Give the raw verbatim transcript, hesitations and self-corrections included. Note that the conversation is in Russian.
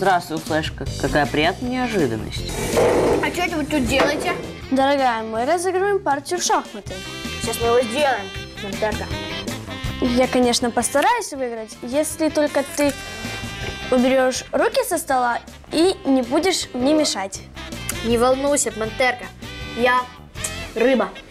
Здравствуй, Флешка. Какая приятная неожиданность. А что это вы тут делаете? Дорогая, мы разыгрываем партию в шахматы. Сейчас мы его сделаем. Монтарка. Я, конечно, постараюсь выиграть, если только ты уберешь руки со стола и не будешь мне мешать. Не волнуйся, Монтерка. Я рыба.